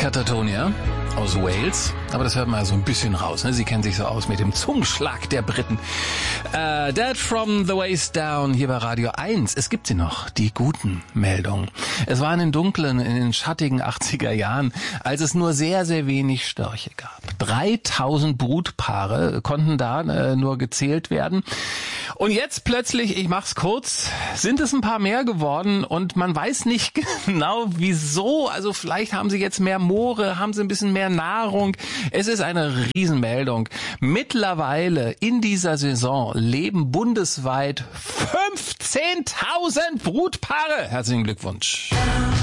Katatonia aus Wales, aber das hört man ja so ein bisschen raus, ne? Sie kennen sich so aus mit dem Zungenschlag der Briten. Dead from the Waist Down hier bei Radio 1. Es gibt sie noch, die guten Meldungen. Es war in den dunklen, in den schattigen 80er Jahren, als es nur sehr, sehr wenig Störche gab. 3000 Brutpaare konnten da nur gezählt werden. Und jetzt plötzlich, ich mach's kurz, sind es ein paar mehr geworden und man weiß nicht genau wieso. Also vielleicht haben sie jetzt mehr Moore, haben sie ein bisschen mehr Nahrung. Es ist eine Riesenmeldung. Mittlerweile in dieser Saison leben bundesweit 15.000 Brutpaare. Herzlichen Glückwunsch.